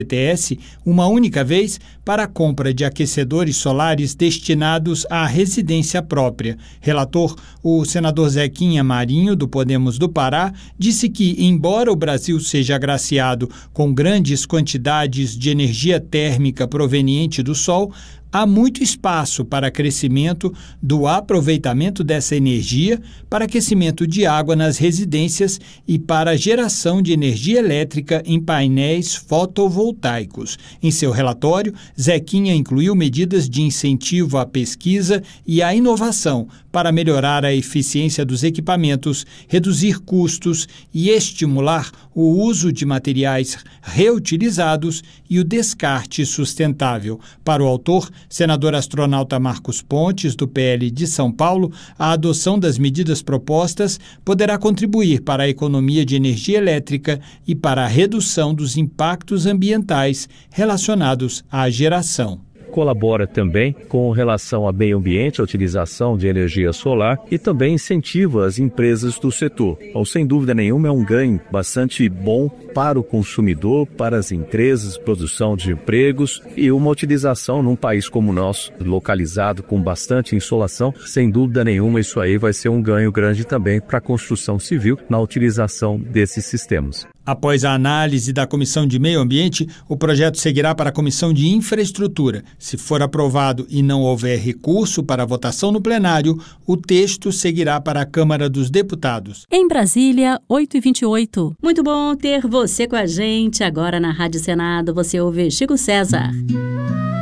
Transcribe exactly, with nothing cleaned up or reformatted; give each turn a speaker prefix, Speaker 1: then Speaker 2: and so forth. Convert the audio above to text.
Speaker 1: B T S uma única vez para a compra de aquecedores solares destinados à residência própria. Relator, o senador Zequinha Marinho, do Podemos do Pará, disse que, embora o Brasil seja agraciado com grandes quantidades de energia térmica proveniente do sol, há muito espaço para crescimento do aproveitamento dessa energia para aquecimento de água nas residências e para geração de energia elétrica em painéis fotovoltaicos. Em seu relatório, Zequinha incluiu medidas de incentivo à pesquisa e à inovação para melhorar a eficiência dos equipamentos, reduzir custos e estimular o uso de materiais reutilizados e o descarte sustentável. Para o autor, senador astronauta Marcos Pontes, do P L de São Paulo, a adoção das medidas propostas poderá contribuir para a economia de energia elétrica e para a redução dos impactos ambientais relacionados à geração.
Speaker 2: Colabora também com relação ao meio ambiente, a utilização de energia solar e também incentiva as empresas do setor. Então, sem dúvida nenhuma, é um ganho bastante bom para o consumidor, para as empresas, produção de empregos e uma utilização num país como o nosso, localizado com bastante insolação. Sem dúvida nenhuma, isso aí vai ser um ganho grande também para a construção civil na utilização desses sistemas.
Speaker 1: Após a análise da Comissão de Meio Ambiente, o projeto seguirá para a Comissão de Infraestrutura. Se for aprovado e não houver recurso para votação no plenário, o texto seguirá para a Câmara dos Deputados.
Speaker 3: Em Brasília, oito e vinte e oito. Muito bom ter você com a gente. Agora na Rádio Senado você ouve Chico César.